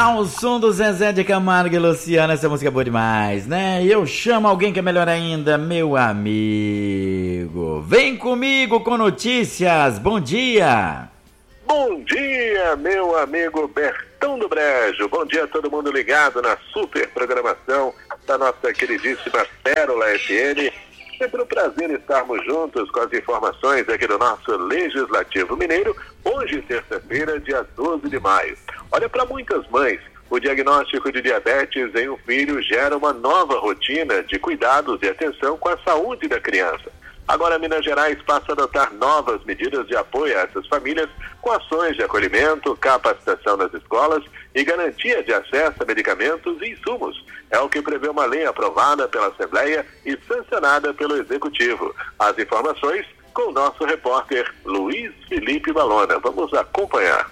Ao som do Zezé de Camargo e Luciano, essa música é boa demais, né? E eu chamo alguém que é melhor ainda, meu amigo. Vem comigo com notícias, bom dia! Bom dia, meu amigo Bertão do Brejo. Bom dia a todo mundo ligado na super programação da nossa queridíssima Pérola FM. Sempre um prazer estarmos juntos com as informações aqui do nosso Legislativo Mineiro, hoje, terça-feira, dia 12 de maio. Olha, para muitas mães, o diagnóstico de diabetes em um filho gera uma nova rotina de cuidados e atenção com a saúde da criança. Agora, Minas Gerais passa a adotar novas medidas de apoio a essas famílias, com ações de acolhimento, capacitação nas escolas e garantia de acesso a medicamentos e insumos. É o que prevê uma lei aprovada pela Assembleia e sancionada pelo Executivo. As informações com o nosso repórter Luiz Felipe Balona. Vamos acompanhar.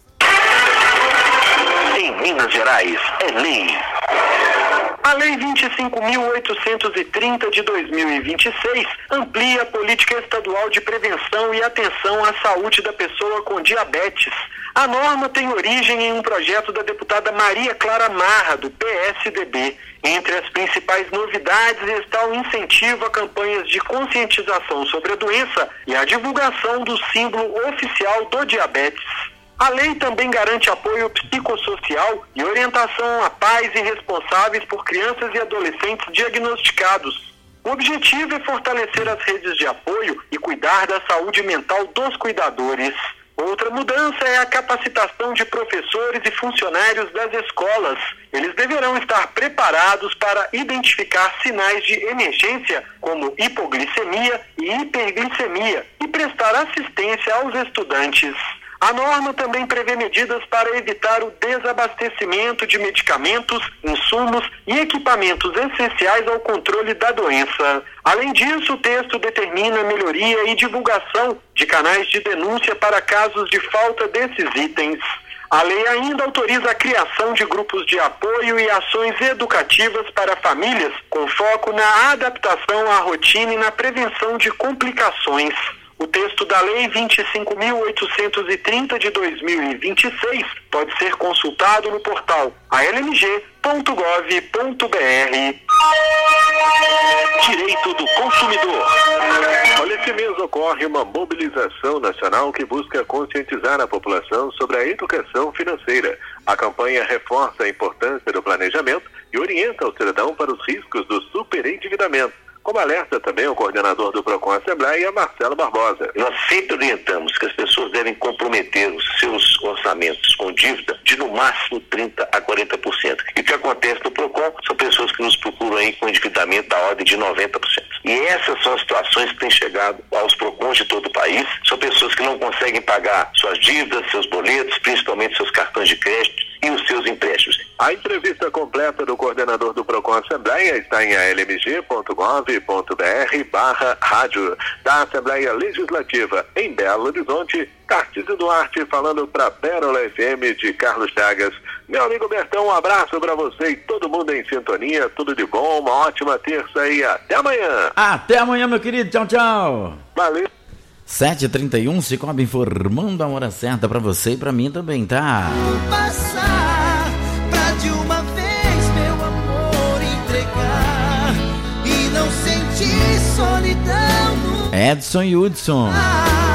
Em Minas Gerais, é lei. A Lei 25.830 de 2026 amplia a política estadual de prevenção e atenção à saúde da pessoa com diabetes. A norma tem origem em um projeto da deputada Maria Clara Marra, do PSDB. Entre as principais novidades está o incentivo a campanhas de conscientização sobre a doença e a divulgação do símbolo oficial do diabetes. A lei também garante apoio psicossocial e orientação a pais e responsáveis por crianças e adolescentes diagnosticados. O objetivo é fortalecer as redes de apoio e cuidar da saúde mental dos cuidadores. Outra mudança é a capacitação de professores e funcionários das escolas. Eles deverão estar preparados para identificar sinais de emergência, como hipoglicemia e hiperglicemia, e prestar assistência aos estudantes. A norma também prevê medidas para evitar o desabastecimento de medicamentos, insumos e equipamentos essenciais ao controle da doença. Além disso, o texto determina a melhoria e divulgação de canais de denúncia para casos de falta desses itens. A lei ainda autoriza a criação de grupos de apoio e ações educativas para famílias, com foco na adaptação à rotina e na prevenção de complicações. O texto da Lei 25.830 de 2026 pode ser consultado no portal almg.gov.br. Direito do consumidor. Olha, esse mês ocorre uma mobilização nacional que busca conscientizar a população sobre a educação financeira. A campanha reforça a importância do planejamento e orienta o cidadão para os riscos do superendividamento, como alerta também o coordenador do PROCON Assembleia, Marcelo Barbosa. Nós sempre orientamos que as pessoas devem comprometer os seus orçamentos com dívida de no máximo 30% a 40%. E o que acontece no PROCON são pessoas que nos procuram aí com endividamento da ordem de 90%. E essas são as situações que têm chegado aos PROCONs de todo o país. São pessoas que não conseguem pagar suas dívidas, seus boletos, principalmente seus cartões de crédito e os seus empréstimos. A entrevista completa do coordenador do PROCON Assembleia está em almg.gov.br/rádio da Assembleia Legislativa em Belo Horizonte. Tarcísio Duarte falando para Pérola FM de Carlos Chagas. Meu amigo Bertão, um abraço para você e todo mundo em sintonia, tudo de bom, uma ótima terça e até amanhã. Até amanhã, meu querido, tchau, tchau. Valeu. 7h31, Cicobi informando a hora certa pra você e pra mim também, tá? Vou passar pra de uma vez meu amor entregar e não sentir solidão. Edson e Hudson.